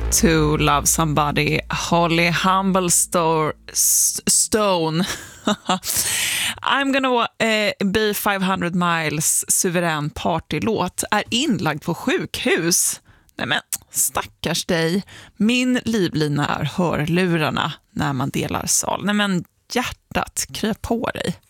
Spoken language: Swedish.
To Love Somebody, Holly Humblestone. I'm gonna be 500 miles, suverän partylåt, är inlagd på sjukhus. Nej men, stackars dig. Min livlina är hörlurarna när man delar sal. Nej men, hjärtat, kryp på dig.